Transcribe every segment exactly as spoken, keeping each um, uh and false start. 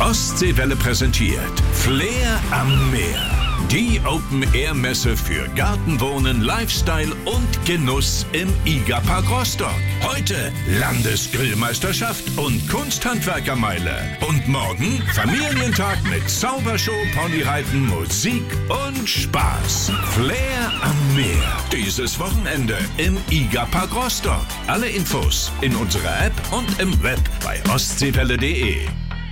Ostseewelle präsentiert Flair am Meer. Die Open-Air-Messe für Gartenwohnen, Lifestyle und Genuss im IGA-Park Rostock. Heute Landesgrillmeisterschaft und Kunsthandwerkermeile. Und morgen Familientag mit Zaubershow, Ponyreiten, Musik und Spaß. Flair am Meer. Dieses Wochenende im IGA-Park Rostock. Alle Infos in unserer App und im Web bei ostseewelle punkt de.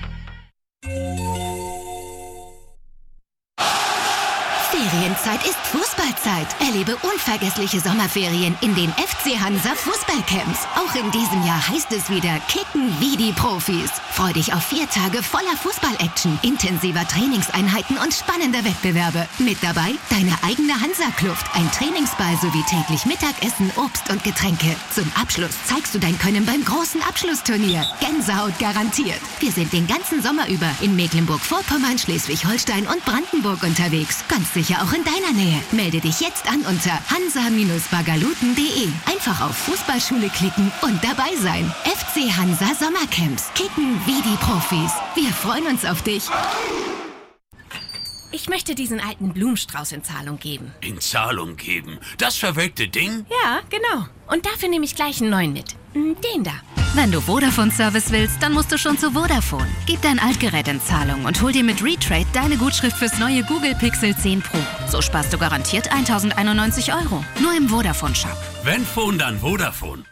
Ferienzeit ist Fußballzeit. Erlebe unvergessliche Sommerferien in den F C Hansa Fußballcamps. Auch in diesem Jahr heißt es wieder Kicken wie die Profis. Freu dich auf vier Tage voller Fußball-Action, intensiver Trainingseinheiten und spannender Wettbewerbe. Mit dabei deine eigene Hansa-Kluft, ein Trainingsball sowie täglich Mittagessen, Obst und Getränke. Zum Abschluss zeigst du dein Können beim großen Abschlussturnier. Gänsehaut garantiert. Wir sind den ganzen Sommer über in Mecklenburg-Vorpommern, Schleswig-Holstein und Brandenburg unterwegs. Ganz sicher auch in deiner Nähe. Melde dich jetzt an unter hansa bagaluten punkt de. Einfach auf Fußballschule klicken und dabei sein. F C Hansa Sommercamps. Kicken wie die Profis. Wir freuen uns auf dich. Ich möchte diesen alten Blumenstrauß in Zahlung geben. In Zahlung geben? Das verwelkte Ding? Ja, genau. Und dafür nehme ich gleich einen neuen mit. Den da. Wenn du Vodafone-Service willst, dann musst du schon zu Vodafone. Gib dein Altgerät in Zahlung und hol dir mit Retrade deine Gutschrift fürs neue Google Pixel zehn Pro. So sparst du garantiert tausendeinundneunzig Euro. Nur im Vodafone-Shop. Wenn Phone, dann Vodafone.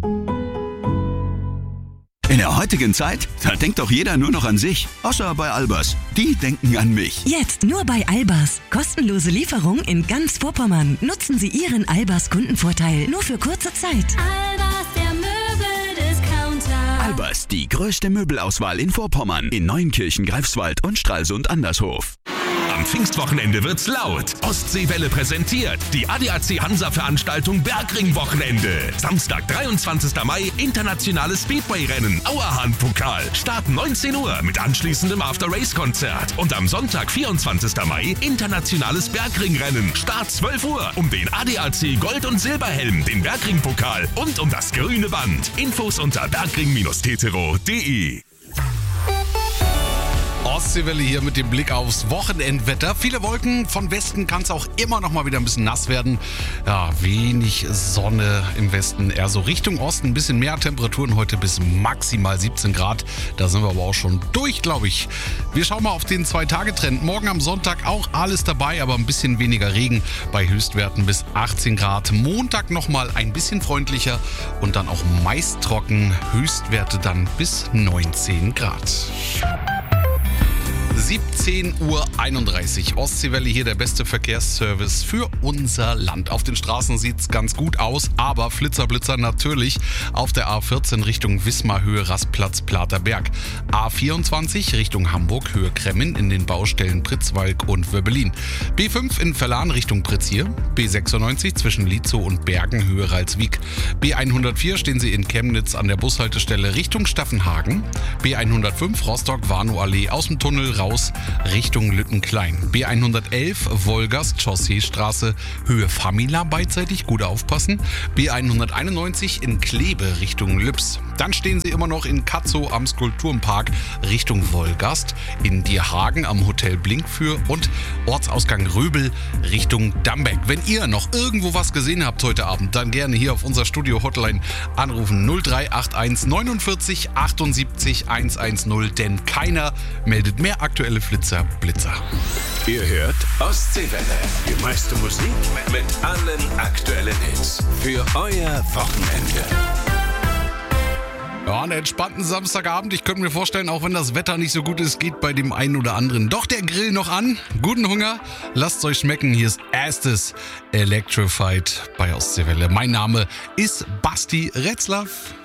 In der heutigen Zeit, da denkt doch jeder nur noch an sich. Außer bei Albers. Die denken an mich. Jetzt nur bei Albers. Kostenlose Lieferung in ganz Vorpommern. Nutzen Sie Ihren Albers Kundenvorteil nur für kurze Zeit. Albers, der Möbeldiscounter. Albers, die größte Möbelauswahl in Vorpommern. In Neunkirchen, Greifswald und Stralsund Andershof. Am Pfingstwochenende wird's laut. Ostseewelle präsentiert die A D A C Hansa-Veranstaltung Bergring-Wochenende. Samstag, dreiundzwanzigsten Mai, internationales Speedway-Rennen, Auerhahn-Pokal. Start neunzehn Uhr mit anschließendem After-Race-Konzert. Und am Sonntag, vierundzwanzigsten Mai, internationales Bergring-Rennen. Start zwölf Uhr um den A D A C Gold- und Silberhelm, den Bergring-Pokal und um das grüne Band. Infos unter bergring tetero punkt de. Ostseewelle hier mit dem Blick aufs Wochenendwetter. Viele Wolken, von Westen kann es auch immer noch mal wieder ein bisschen nass werden. Ja, wenig Sonne im Westen, eher so Richtung Osten. Ein bisschen mehr Temperaturen heute bis maximal siebzehn Grad. Da sind wir aber auch schon durch, glaube ich. Wir schauen mal auf den Zwei-Tage-Trend. Morgen am Sonntag auch alles dabei, aber ein bisschen weniger Regen bei Höchstwerten bis achtzehn Grad. Montag nochmal ein bisschen freundlicher und dann auch meist trocken. Höchstwerte dann bis neunzehn Grad. siebzehn Uhr einunddreißig. Ostseewelle hier, der beste Verkehrsservice für unser Land. Auf den Straßen sieht es ganz gut aus, aber Flitzer-Blitzer natürlich auf der A vierzehn Richtung Wismar, Höhe Rastplatz, Platerberg. A vierundzwanzig Richtung Hamburg, Höhe Kremmen in den Baustellen Pritzwalk und Wöbbelin. B fünf in Verlan Richtung Pritzhier. B sechsundneunzig zwischen Lietzow und Bergen, Höhe Ralswiek. B hundertvier stehen Sie in Chemnitz an der Bushaltestelle Richtung Staffenhagen. B hundertfünf Rostock, Warnow-Allee aus dem Tunnel raus Richtung Lüttenklein. B hundertelf Wolgast, Chausseestraße, Höhe Famila beidseitig, gut aufpassen. B hunderteinundneunzig in Kleve Richtung Lübs. Dann stehen Sie immer noch in Katzow am Skulpturenpark Richtung Wolgast, in Dierhagen am Hotel Blinkfür und Ortsausgang Röbel Richtung Dambeck. Wenn ihr noch irgendwo was gesehen habt heute Abend, dann gerne hier auf unser Studio-Hotline anrufen null drei acht eins neunundvierzig achtundsiebzig hundertzehn, denn keiner meldet mehr aktuelle Flitzer, Blitzer. Ihr hört Ostseewelle. Die meiste Musik mit allen aktuellen Hits. Für euer Wochenende. Ja, einen entspannten Samstagabend. Ich könnte mir vorstellen, auch wenn das Wetter nicht so gut ist, geht bei dem einen oder anderen doch der Grill noch an. Guten Hunger, lasst's euch schmecken. Hier ist erstes Electrified bei Ostseewelle. Mein Name ist Basti Retzlaff.